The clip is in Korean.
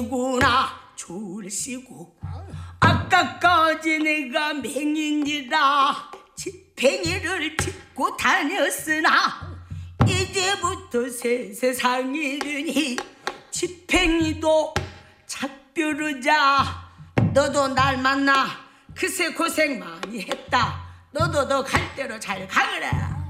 구나 졸시고 아까까지 내가 맹인이라 지팽이를 짚고 다녔으나 이제부터 새 세상이 이르니 지팽이도 작별하자. 너도 날 만나 그새 고생 많이 했다. 너도 너 갈 대로 잘 가거라.